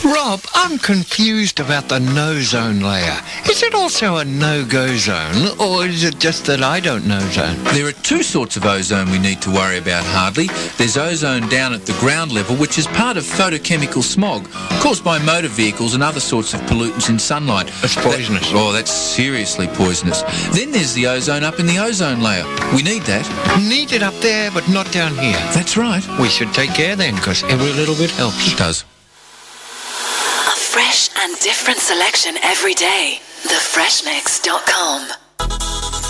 Rob, I'm confused about the no-zone layer. Is it also a no-go zone, or is it just that I don't know zone? There are two sorts of ozone we need to worry about, Hardly. There's ozone down at the ground level, which is part of photochemical smog caused by motor vehicles and other sorts of pollutants in sunlight. It's poisonous. That's seriously poisonous. Then there's the ozone up in the ozone layer. We need that. Need it up there, but not down here. That's right. We should take care then, because every little bit helps. It does. A fresh and different selection every day. TheFreshMix.com